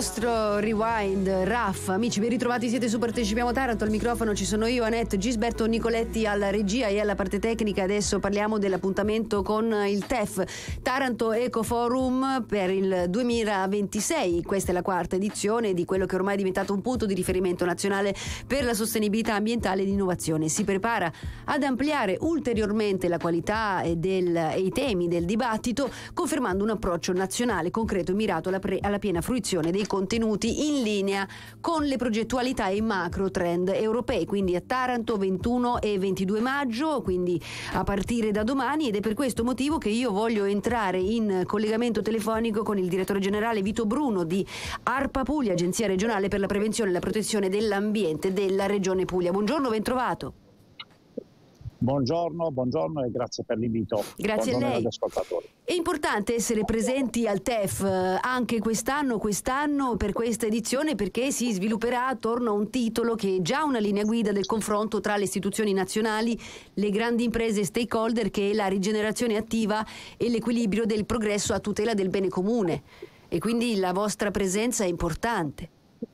nostro Rewind, Raff. Amici, ben ritrovati, siete su Partecipiamo Taranto. Al microfono ci sono io, Annette, Gisberto Nicoletti alla regia e alla parte tecnica. Adesso parliamo dell'appuntamento con il TEF, Taranto Eco Forum, per il 2026. Questa è la quarta edizione di quello che ormai è diventato un punto di riferimento nazionale per la sostenibilità ambientale e l'innovazione. Si prepara ad ampliare ulteriormente la qualità e i temi del dibattito, confermando un approccio nazionale concreto e mirato alla piena fruizione dei contenuti in linea con le progettualità e i macro trend europei. Quindi a Taranto 21 e 22 maggio, quindi a partire da domani, ed è per questo motivo che io voglio entrare in collegamento telefonico con il direttore generale Vito Bruno di ARPA Puglia, Agenzia regionale per la prevenzione e la protezione dell'ambiente della regione Puglia. Buongiorno, ben trovato. Buongiorno e grazie per l'invito. Grazie a lei. Agli ascoltatori. È importante essere presenti al TEF anche quest'anno per questa edizione, perché si svilupperà attorno a un titolo che è già una linea guida del confronto tra le istituzioni nazionali, le grandi imprese stakeholder, che è la rigenerazione attiva e l'equilibrio del progresso a tutela del bene comune, e quindi la vostra presenza è importante.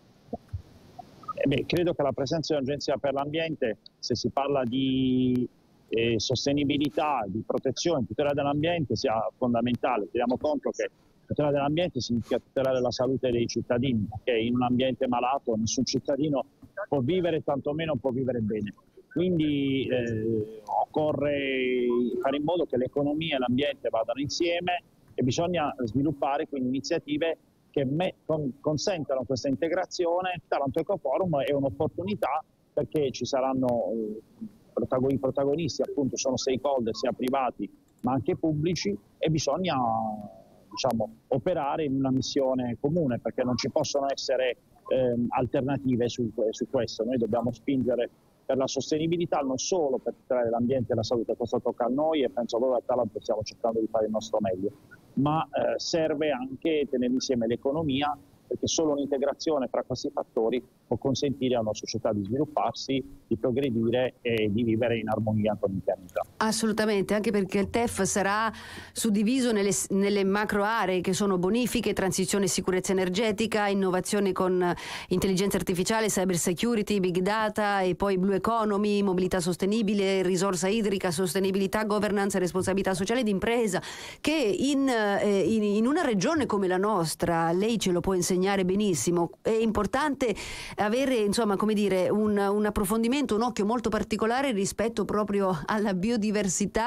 Credo che la presenza dell'Agenzia per l'Ambiente, se si parla di sostenibilità, di protezione, tutela dell'ambiente, sia fondamentale. Teniamo conto che tutela dell'ambiente significa tutelare la salute dei cittadini, perché in un ambiente malato nessun cittadino può vivere, tantomeno può vivere bene. Quindi occorre fare in modo che l'economia e l'ambiente vadano insieme, e bisogna sviluppare quindi iniziative che consentano questa integrazione. Taranto Eco Forum è un'opportunità, perché ci saranno i protagonisti, appunto sono stakeholder sia privati ma anche pubblici, e bisogna operare in una missione comune, perché non ci possono essere alternative su questo. Noi dobbiamo spingere per la sostenibilità, non solo per tutelare l'ambiente e la salute, questo tocca a noi e penso che a Taranto stiamo cercando di fare il nostro meglio, ma serve anche tenere insieme l'economia, perché solo un'integrazione tra questi fattori può consentire alla nostra società di svilupparsi, di progredire e di vivere in armonia con il pianeta. Assolutamente, anche perché il TEF sarà suddiviso nelle macro aree, che sono bonifiche, transizione e sicurezza energetica, innovazione con intelligenza artificiale, cyber security, big data, e poi blue economy, mobilità sostenibile, risorsa idrica, sostenibilità, governance e responsabilità sociale d'impresa, che in una regione come la nostra, lei ce lo può insegnare benissimo, è importante avere un approfondimento, un occhio molto particolare rispetto proprio alla biodiversità